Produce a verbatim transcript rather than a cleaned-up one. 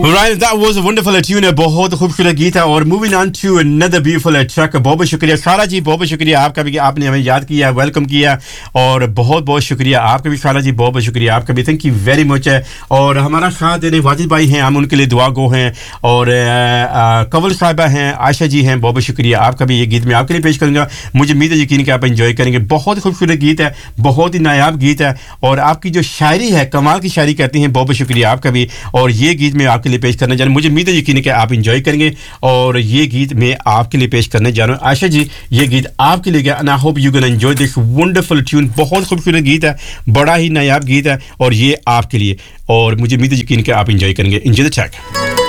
Right, that was a wonderful tune. बहुत खूबसूरत गीत है और moving on to another beautiful track. बहुत बहुत शुक्रिया शाला जी, बहुत बहुत शुक्रिया आपका भी कि आपने हमें याद किया, वेलकम किया और बहुत बहुत शुक्रिया आपका भी शाला जी, बहुत बहुत शुक्रिया आपका भी, थैंक यू वेरी मच. और हमारा साथ देने वाजिद भाई हैं, हम उनके लिए दुआ गो हैं और कंवल साहिबा हैं, आयशा जी हैं, बहुत बहुत शुक्रिया आपका भी. ये गीत मैं आपके लिए पेश करूँगा, मुझे उम्मीद है यकीन कि आप एंजॉय करेंगे. बहुत खूबसूरत गीत है, बहुत ही नायाब गीत है और आपकी जो शायरी है कमाल की शायरी कहती हैं. बहुत बहुत शुक्रिया आपका भी और ये गीत मैं आपके लिए पेश करने जा रहा हूं. मुझे उम्मीद है यकीन है कि आप एंजॉय करेंगे और ये गीत मैं आपके लिए पेश करने जा रहा हूं. आयशा जी, ये गीत आपके लिए and I hope you gonna enjoy this wonderful tune. बहुत खूबसूरत गीत है, बड़ा ही नायाब गीत है और ये आपके लिए और मुझे उम्मीद है यकीन है कि आप एंजॉय करेंगे. Enjoy the track.